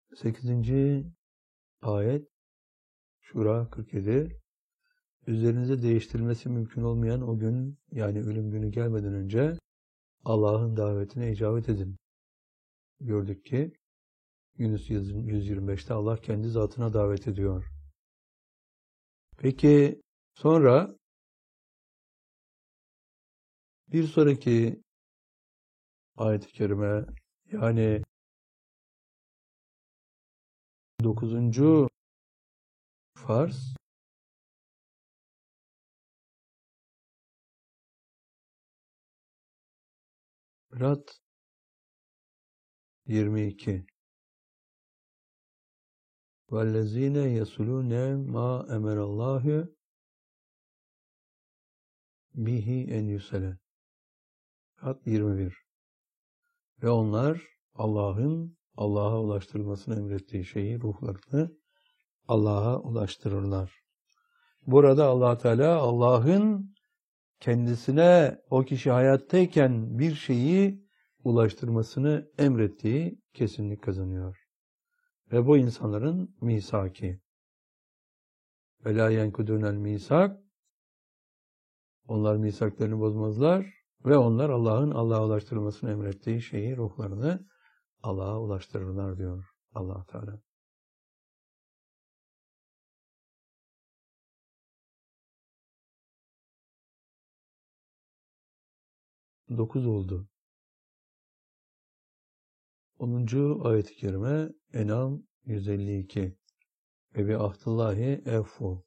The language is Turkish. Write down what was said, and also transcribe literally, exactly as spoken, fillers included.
sekizinci ayet Şura kırk yedi. Üzerinize değiştirilmesi mümkün olmayan o gün, yani ölüm günü gelmeden önce Allah'ın davetine icabet edin. Gördük ki Yunus yüz yirmi beşte Allah kendi zatına davet ediyor. Peki sonra bir sonraki ayet-i kerime, yani dokuzuncu farz, Rad yirmi iki. وَالَّذ۪ينَ يَسُلُونَ مَا اَمَرَ اللّٰهُ bihi en yüsele. Rad yirmi bir. Ve onlar Allah'ın Allah'a ulaştırılmasını emrettiği şeyi, ruhlarını Allah'a ulaştırırlar. Burada Allah Teala Allah'ın kendisine o kişi hayattayken bir şeyi ulaştırmasını emrettiği kesinlik kazanıyor. Ve bu insanların misaki. Ve la yenkudunel misak. Onlar misaklarını bozmazlar ve onlar Allah'ın Allah'a ulaştırılmasını emrettiği şeyi, ruhlarını Allah'a ulaştırırlar diyor Allah Teala. Dokuz oldu. Onuncu ayet-i kerime En'am yüz elli iki. Ve bi ahdillahi evfu.